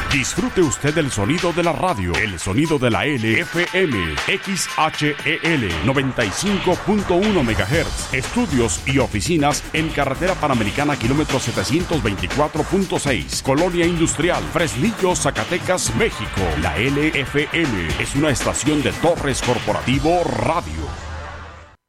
Disfrute usted del sonido de la radio, el sonido de la LFM, XHEL 95.1 MHz. Estudios y oficinas en Carretera Panamericana, kilómetro 724.6, Colonia Industrial, Fresnillo, Zacatecas, México. La LFM es una estación de Torres Corporativo Radio.